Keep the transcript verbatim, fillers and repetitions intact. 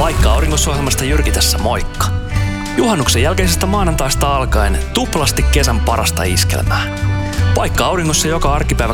Paikka auringossa -ohjelmasta Jyrki tässä, moikka! Juhannuksen jälkeisestä maanantaista alkaen tuplasti kesän parasta iskelmää. Paikka auringossa joka arkipäivä